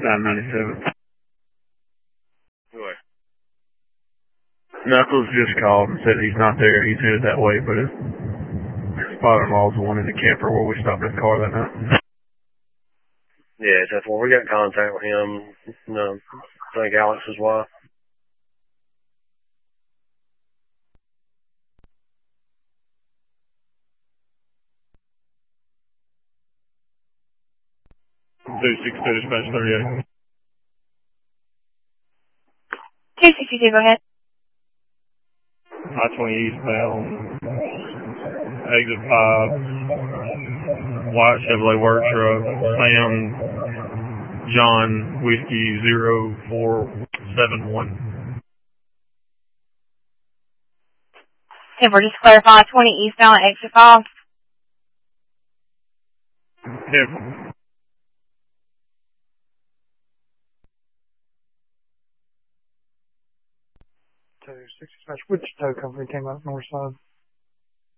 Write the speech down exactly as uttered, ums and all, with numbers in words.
nine ninety-seven. What? Knuckles just called and said he's not there. He's headed that way, but his father-in-law's the one in the camper where we stopped his car that night. Yeah, it's F four. We got contact with him. No, I think Alex's wife. two sixty-two dispatch thirty-eight. two sixty-two, go ahead. I twenty eastbound. Exit five. White Chevrolet work truck. Sam John Whiskey zero four seven one. ten four, just to clarify, twenty eastbound, exit five. Yeah. two six dispatch, which tow company came up north side?